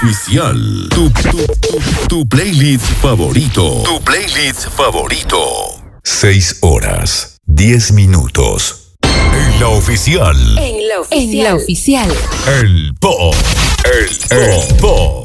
oficial. Tu playlist favorito. Tu playlist favorito. 6 horas, 10 minutos. En la oficial. En la oficial. El pop. El pop.